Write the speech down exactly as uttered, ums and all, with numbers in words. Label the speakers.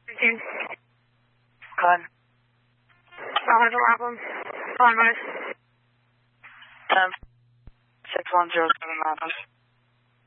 Speaker 1: fifteen.
Speaker 2: Go ahead.
Speaker 1: Roger, Rockland. Phone, Vice.
Speaker 2: ten. six one zero seven, Rapids.